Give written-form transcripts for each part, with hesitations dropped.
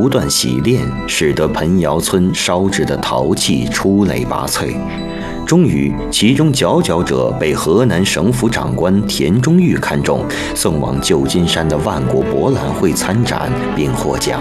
不断洗炼，使得彭窑村烧制的陶器出类拔萃。终于，其中佼佼者被河南省府长官田中玉看中，送往旧金山的万国博览会参展，并获奖。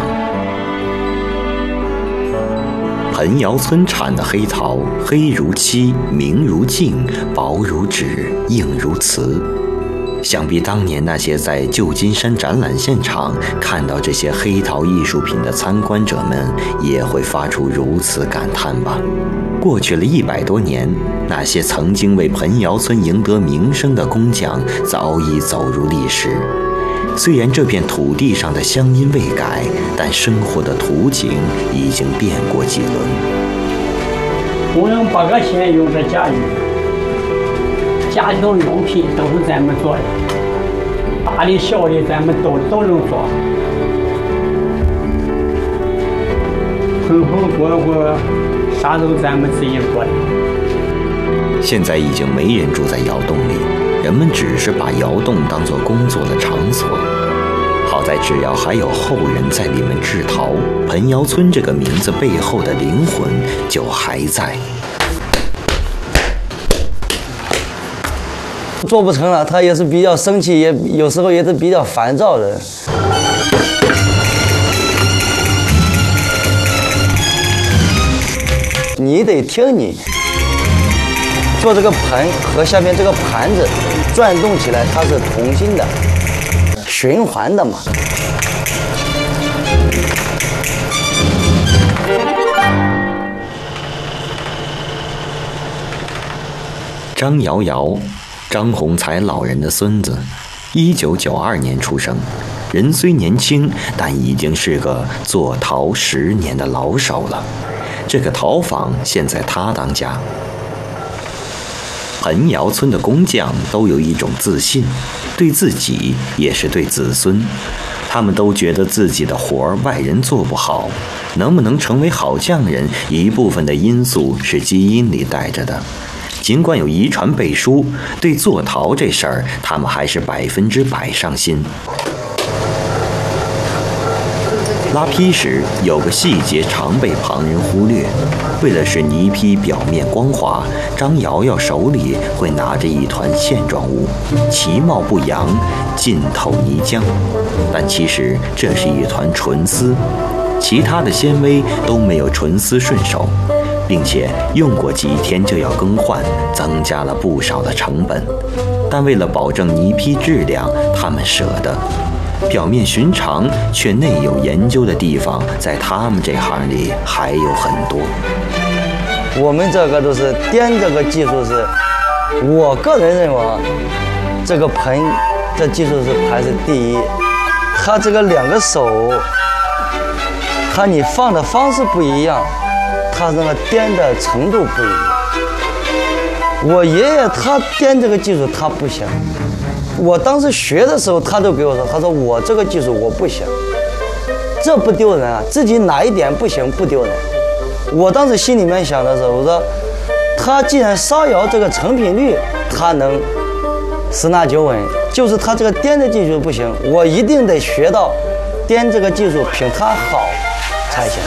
彭窑村产的黑陶，黑如漆，明如镜，薄如纸，硬如瓷。想必当年那些在旧金山展览现场看到这些黑陶艺术品的参观者们，也会发出如此感叹吧。过去了100多年，那些曾经为彭窑村赢得名声的工匠早已走入历史。虽然这片土地上的乡音未改，但生活的图景已经变过几轮。 我用8个县用这家具，家里头用品都是咱们做的，大的小的咱们都能做。喷红做过，啥都咱们自己做的。 现在已经没人住在窑洞里，人们只是把窑洞当作工作的场所。好在只要还有后人在里面制陶，彭窑村这个名字背后的灵魂就还在。 做不成了，他也是比较生气，也有时候也是比较烦躁的。你得听你做这个盆和下面这个盘子转动起来，它是同心的、循环的嘛。 张瑶瑶，张宏才老人的孙子，1992年出生，人虽年轻，但已经是个做陶10年的老手了。这个陶坊现在他当家。彭窑村的工匠都有一种自信，对自己也是对子孙。他们都觉得自己的活儿外人做不好，能不能成为好匠人，一部分的因素是基因里带着的。尽管有遗传背书，对做陶这事儿，他们还是100%上心。拉坯时有个细节常被旁人忽略，为了使泥坯表面光滑，张瑶瑶手里会拿着一团线状物，其貌不扬，浸透泥浆，但其实这是一团纯丝，其他的纤维都没有纯丝顺手，并且用过几天就要更换，增加了不少的成本。但为了保证泥坯质量，他们舍得。表面寻常却内有研究的地方，在他们这行里还有很多。 我们这个都是颠这个技术是，我个人认为啊，这个盆这技术是排是第一。它这个2个手，它你放的方式不一样，它那个颠的程度不一样。我爷爷他颠这个技术他不行。我当时学的时候，他都给我说，他说我这个技术我不行，这不丢人啊，自己哪一点不行不丢人。我当时心里面想的时候，我说他既然烧窑这个成品率他能10拿9稳，就是他这个颠的技术不行，我一定得学到颠这个技术比他好才行。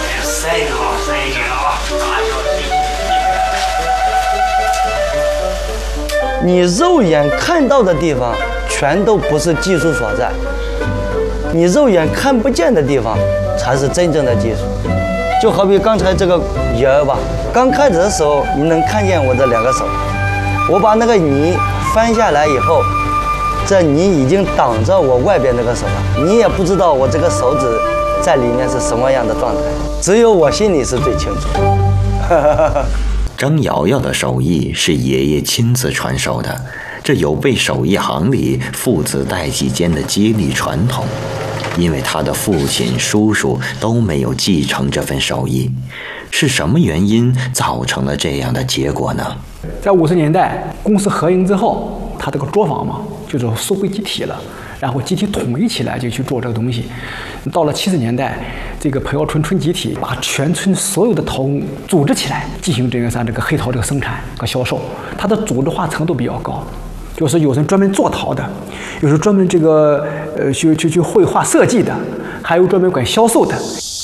你肉眼看到的地方全都不是技术所在，你肉眼看不见的地方才是真正的技术。就好比刚才这个窑吧，刚开始的时候你能看见我这2个手，我把那个泥翻下来以后，这泥已经挡着我外边那个手了，你也不知道我这个手指在里面是什么样的状态，只有我心里是最清楚。 张瑶瑶的手艺是爷爷亲自传授的，这有悖手艺行里父子代际间的接力传统，因为他的父亲、叔叔都没有继承这份手艺。是什么原因造成了这样的结果呢？ 在50年代公司合营之后，他这个作坊嘛，就是收归集体了，然后集体统一起来就去做这个东西。到了70年代，这个彭窑村村集体把全村所有的陶工组织起来，进行这个黑陶这个生产和销售。它的组织化程度比较高，就是有人专门做陶的，有人专门这个去绘画设计的，还有专门管销售的。